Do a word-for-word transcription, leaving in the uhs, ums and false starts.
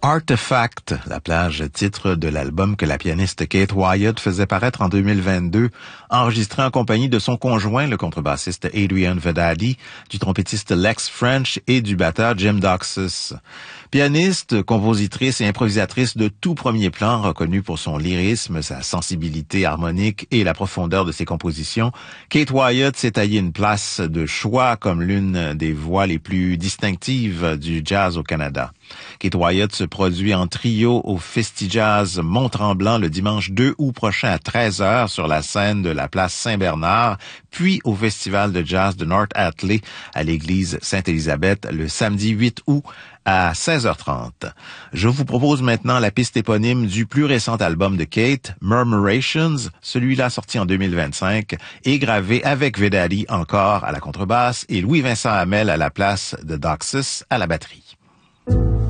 Artefact, la plage titre de l'album que la pianiste Kate Wyatt faisait paraître en deux mille vingt-deux, enregistré en compagnie de son conjoint, le contrebassiste Adrian Vedadi, du trompettiste Lex French et du batteur Jim Doxus. Pianiste, compositrice et improvisatrice de tout premier plan, reconnue pour son lyrisme, sa sensibilité harmonique et la profondeur de ses compositions, Kate Wyatt s'est taillé une place de choix comme l'une des voix les plus distinctives du jazz au Canada. Kate Wyatt se produit en trio au Festi-Jazz Mont-Tremblant le dimanche deux août prochain à treize heures sur la scène de la place Saint-Bernard, puis au Festival de jazz de North Atlee à l'église Sainte-Élisabeth le samedi huit août à seize heures trente. Je vous propose maintenant la piste éponyme du plus récent album de Kate, Murmurations, celui-là sorti en deux mille vingt-cinq et gravé avec Vedadi encore à la contrebasse et Louis-Vincent Hamel à la place de Doxus à la batterie.